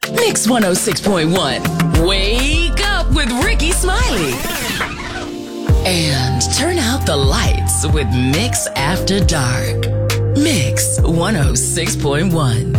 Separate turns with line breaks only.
Mix 106.1. Wake up with Ricky Smiley. And turn out the lights with Mix After Dark. Mix 106.1.